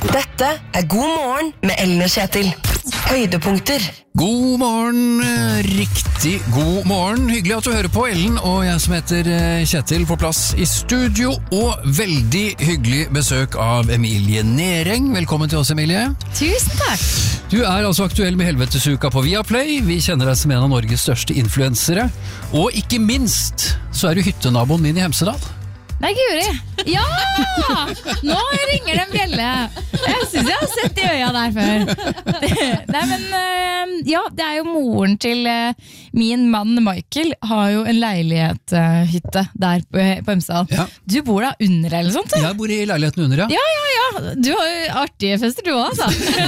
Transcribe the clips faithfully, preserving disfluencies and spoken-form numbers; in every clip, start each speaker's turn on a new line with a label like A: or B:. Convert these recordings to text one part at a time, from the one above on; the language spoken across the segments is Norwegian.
A: Dette er God morgen med Ellen og Kjetil. Høydepunkter.
B: God morgen, riktig god morgen. Hyggelig at du hører på, Ellen, og jeg som heter Kjetil på plass i studio, og veldig hyggelig besøk av Emilie Nering. Velkommen til oss, Emilie.
C: Tusen takk.
B: Du er altså aktuell med Helvetesuka på Viaplay. Vi kjenner deg som en av Norges største influensere, og ikke minst så er du hyttenaboen min i Hemsedal.
C: Nei, Guri. Ja! Nå ringer det en bjelle. Jeg synes jeg har sett de øya der før. Nei, men ja, det er jo moren til min mann Michael har jo en leilighetshytte der på Hemsedal. Ja. Du bor da under eller sånt?
B: Jeg bor i leiligheten under, ja.
C: Ja, ja, ja. Du har jo artige fester du også,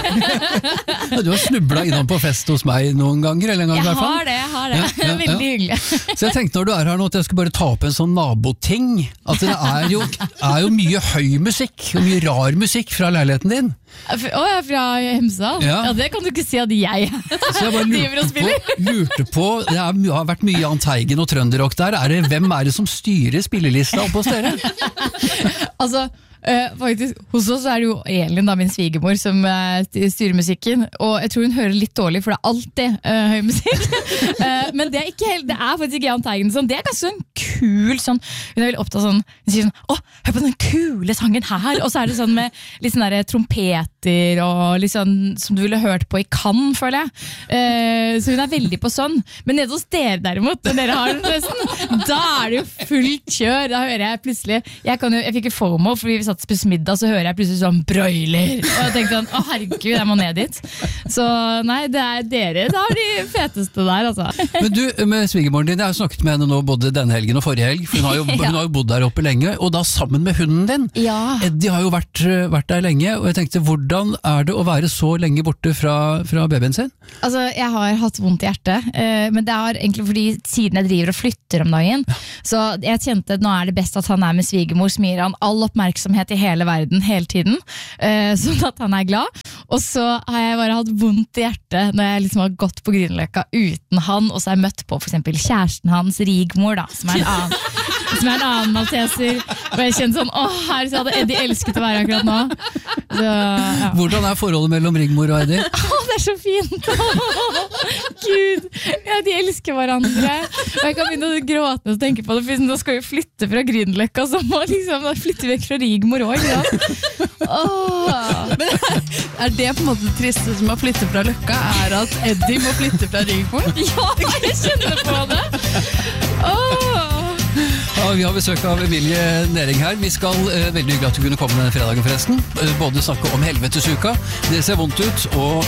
C: altså.
B: Du har snublet innom på fest hos meg noen ganger, eller en gang i hvert fall.
C: Jeg har det, jeg har det.
B: Ja, ja,
C: Veldig
B: ja.
C: hyggelig.
B: Så jeg tenkte når du er her nå at jeg skulle bare ta opp en sånn naboting, at det er jo, er jo mye høy musikk, og mye rar musikk fra leiligheten din.
C: Å, jeg er fra Hemsedal? Ja. Ja, det kan du ikke si at jeg
B: Så jeg bare lurte på, lurte på det er, har vært mye Jahn Teigen og trønderrock der. Er det, hvem er det som styrer spillelista oppe hos dere?
C: Altså, Uh, faktisk, hos oss er det jo Elin, da, min svigermor, som uh, styrer musikken, og jeg tror hun hører litt dårlig, for det er alltid uh, høy musikk. uh, men det er, ikke helt, det er faktisk ikke Jahn Teigen sånn. Det er ganske sånn kul sånn, hun er veldig opptatt sånn, hun sier sånn, åh, hør på den kule sangen her, og så er det sånn med litt sånne der trompeter og litt sånn som du ville hørt på i Cannes, føler jeg. Uh, så hun er veldig på sånn. Men nede hos dere derimot, når dere har den festen, da er det jo fullt kjør. Da hører jeg plutselig, jeg, kan jo, jeg fikk jo FOMO, fordi vi satt og spiste middag, så hører jeg plutselig sånn broiler. Og jeg tenkte sånn, å herregud, jeg må ned dit. Så nei, det er dere, da er de feteste der, altså.
B: Men du, med svigermoren din, jeg har snakket med henne nå både denne helgen og forrige helg, for hun har jo, hun har jo bodd der oppe lenge, og da sammen med hunden din.
C: Ja.
B: Eddie har jo vært, vært der lenge, og jeg tenkte, hvordan er det å være så lenge borte fra, fra babyen sin?
C: Altså, jeg har hatt vondt i hjertet, men det er egentlig fordi siden jeg driver og flytter om dagen, ja. Så jeg kjente at nå er det best at han er med svigermor, som gir han all oppmerksomhet i hele verden, hele tiden, sånn at han er glad. Og så har jeg bare hatt vondt i hjertet når jeg liksom har gått på Grünerløkka uten han, og så har jeg møtt på for eksempel kjæresten hans, Rigmor, da, som er en annen, som er en annen malteser, og jeg kjente sånn, åh, her så hadde Eddie elsket å være akkurat nå. Så, ja.
B: Hvordan er forholdet mellom Rigmor og Eddie?
C: Åh, det er så fint! Gud, ja, de elsker hverandre. Og jeg kan begynne å gråte og tenke på det, for nå skal vi flytte fra Grünerløkka, så må liksom flytte vekk fra Rigmor også, ikke sant? Åh.
D: Men er det på en måte det triste som å flytte fra Løkka, er at Eddie må flytte fra Rigmor?
C: Ja, jeg kjenner på det. Åh.
B: Ja, vi har besøk av Emilie Nering her. Vi skal, eh, veldig hyggelig at du kunne komme denne fredagen forresten, eh, både snakke om Helvetesuka, det ser vondt ut, og